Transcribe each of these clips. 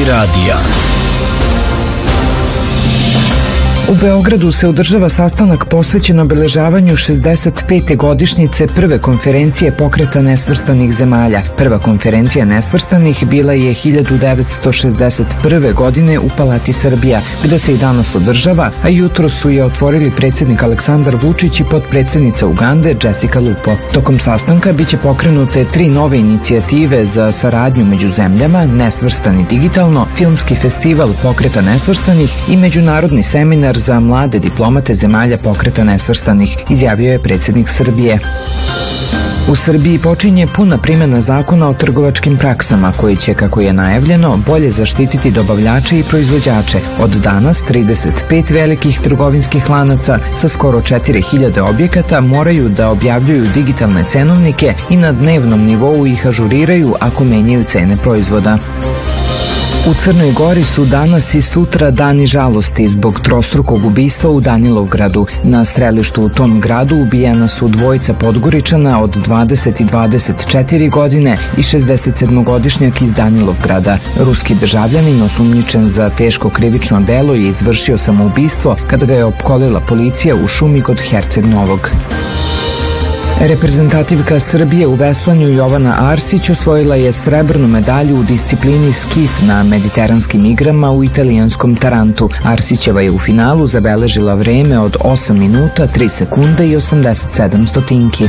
radija. U Beogradu se održava sastanak posvećen obeležavanju 65. godišnjice prve konferencije Pokreta nesvrstanih zemalja. Prva konferencija nesvrstanih bila je 1961. godine u Palati Srbija, gde se i danas održava, a jutro su je otvorili predsjednik Aleksandar Vučić i potpredsjednica Ugande Jessica Lupo. Tokom sastanka biće pokrenute 3 nove inicijative za saradnju među zemljama: Nesvrstani digitalno, Filmski festival Pokreta nesvrstanih i međunarodni seminar za mlade diplomate zemalja Pokreta nesvrstanih, izjavio je predsjednik Srbije. U Srbiji počinje puna primjena zakona o trgovačkim praksama koji će, kako je najavljeno, bolje zaštititi dobavljače i proizvođače. Od danas 35 velikih trgovinskih lanaca sa skoro 4000 objekata moraju da objavljuju digitalne cenovnike i na dnevnom nivou ih ažuriraju ako menjaju cene proizvoda. U Crnoj Gori su danas i sutra dani žalosti zbog trostrukog ubistva u Danilovgradu. Na strelištu u tom gradu ubijena su dvojica Podgoričana od 20 i 24 godine i 67-godišnjak iz Danilovgrada. Ruski državljanin osumnjičen za teško krivično delo je izvršio samoubistvo kada ga je opkolila policija u šumi kod Herceg Novog. Reprezentativka Srbije u veslanju Jovana Arsić osvojila je srebrnu medalju u disciplini skif na mediteranskim igrama u italijanskom Tarantu. Arsićeva je u finalu zabeležila vreme od 8 minuta, 3 sekunde i 87 stotinki.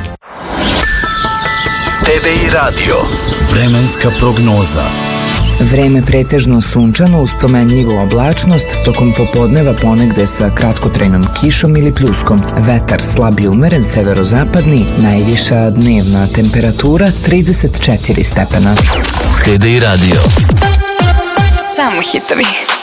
TVI radio. Vremenska prognoza. Vreme pretežno sunčano uz promenljivu oblačnost, tokom popodneva ponegde sa kratkotrajnom kišom ili pljuskom. Vetar slab i umeren severozapadni, najviša dnevna temperatura 34 stepena. TVI radio. Samo hitovi.